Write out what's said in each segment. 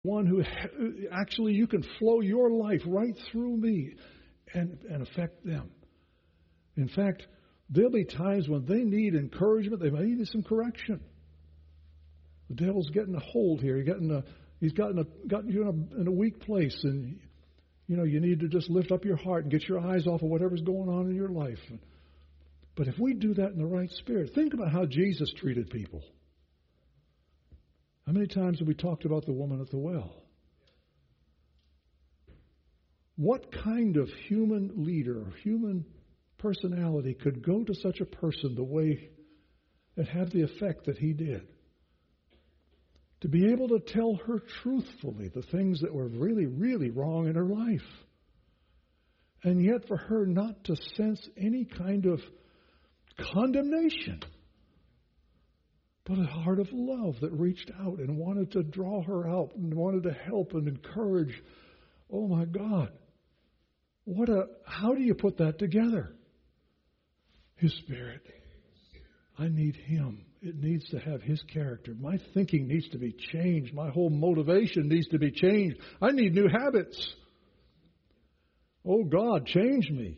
one who actually you can flow your life right through me and affect them. In fact, there'll be times when they need encouragement. They may need some correction. The devil's getting a hold here. He's gotten you in a weak place, and you need to just lift up your heart and get your eyes off of whatever's going on in your life. But if we do that in the right spirit, think about how Jesus treated people. How many times have we talked about the woman at the well? What kind of human leader or human personality could go to such a person the way and have the effect that he did? To be able to tell her truthfully the things that were really, really wrong in her life. And yet for her not to sense any kind of condemnation, but a heart of love that reached out and wanted to draw her out and wanted to help and encourage. Oh my God. How do you put that together? His Spirit. I need Him. It needs to have His character. My thinking needs to be changed. My whole motivation needs to be changed. I need new habits. Oh God, change me.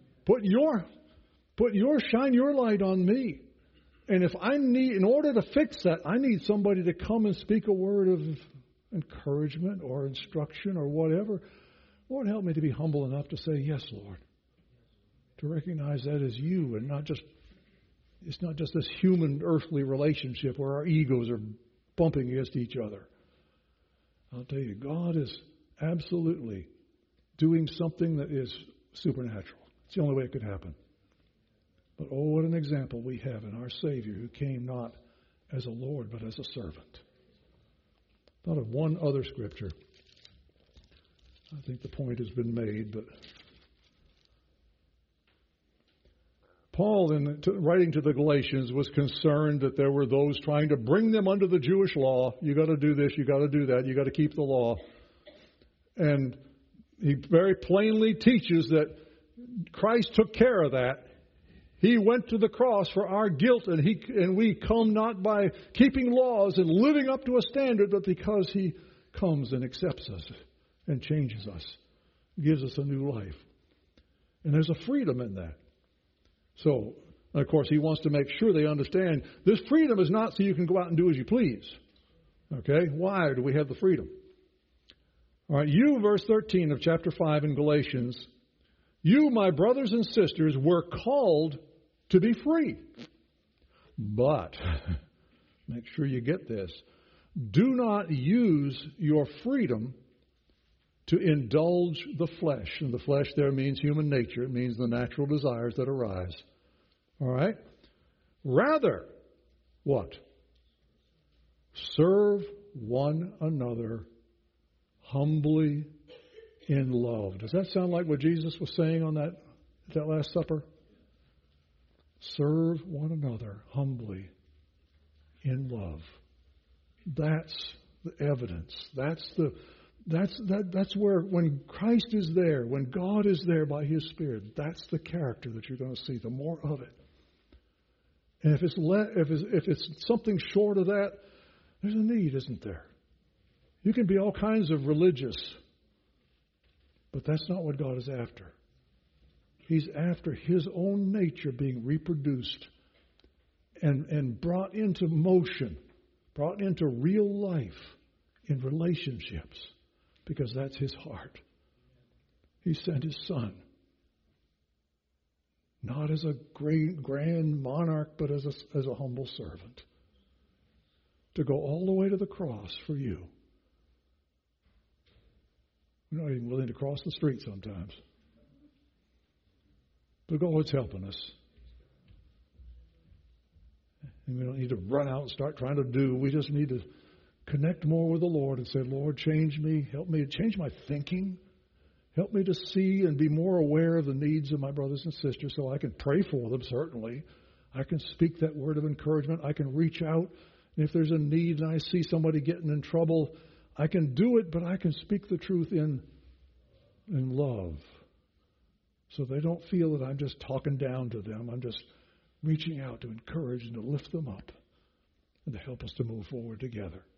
Shine your light on me. And if in order to fix that, I need somebody to come and speak a word of encouragement or instruction or whatever. Lord, help me to be humble enough to say, yes, Lord. To recognize that as you and it's not just this human earthly relationship where our egos are bumping against each other. I'll tell you, God is absolutely doing something that is supernatural. It's the only way it could happen. But oh, what an example we have in our Savior who came not as a Lord, but as a servant. Thought of one other scripture. I think the point has been made, but Paul, in writing to the Galatians, was concerned that there were those trying to bring them under the Jewish law. You got to do this, you got to do that, you got to keep the law. And he very plainly teaches that Christ took care of that. He went to the cross for our guilt, and we come not by keeping laws and living up to a standard, but because He comes and accepts us and changes us, gives us a new life. And there's a freedom in that. So, of course, He wants to make sure they understand this freedom is not so you can go out and do as you please. Okay? Why do we have the freedom? All right, verse 13 of chapter 5 in Galatians, you, my brothers and sisters, were called to be free. But, make sure you get this, do not use your freedom to indulge the flesh. And the flesh there means human nature. It means the natural desires that arise. All right? Rather, what? Serve one another humbly in love. Does that sound like what Jesus was saying on that Last Supper? Serve one another humbly in love. That's the evidence. That's where, when Christ is there, when God is there by His Spirit, that's the character that you're going to see, the more of it. And if it's something short of that, there's a need, isn't there? You can be all kinds of religious, but that's not what God is after. He's after His own nature being reproduced and brought into motion, brought into real life in relationships, because that's His heart. He sent His Son, not as a great grand monarch, but as a humble servant, to go all the way to the cross for you. We're not even willing to cross the street sometimes. But God's helping us. And we don't need to run out and start trying to do. We just need to connect more with the Lord and say, Lord, change me. Help me to change my thinking. Help me to see and be more aware of the needs of my brothers and sisters so I can pray for them, certainly. I can speak that word of encouragement. I can reach out. And if there's a need and I see somebody getting in trouble, I can do it, but I can speak the truth in love. So they don't feel that I'm just talking down to them. I'm just reaching out to encourage and to lift them up and to help us to move forward together.